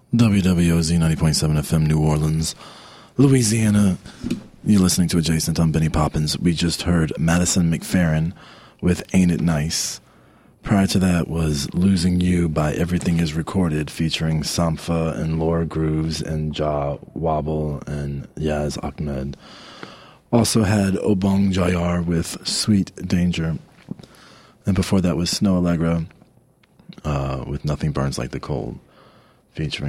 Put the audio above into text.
WWOZ 90.7 FM, New Orleans, Louisiana. You're listening to Adjacent on Benny Poppins. We just heard Madison McFerrin with Ain't It Nice. Prior to that was Losing You by Everything Is Recorded, featuring Sampha and Laura Grooves and Ja Wobble and Yaz Ahmed. Also had Obong Jayar with Sweet Danger. And before that was Snow Allegra with Nothing Burns Like the Cold, featuring